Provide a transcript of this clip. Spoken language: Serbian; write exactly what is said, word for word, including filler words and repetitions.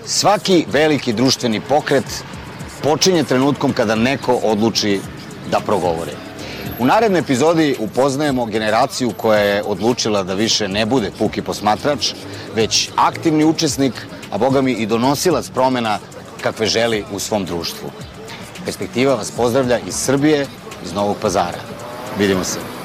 Svaki veliki društveni pokret počinje trenutkom kada neko odluči da progovori. U narednoj epizodi upoznajemo generaciju koja je odlučila da više ne bude puki posmatrač, već aktivni učesnik, a boga mi i donosilac promena kakve želi u svom društvu. Perspektiva vas pozdravlja iz Srbije, iz Novog Pazara. Vidimo se.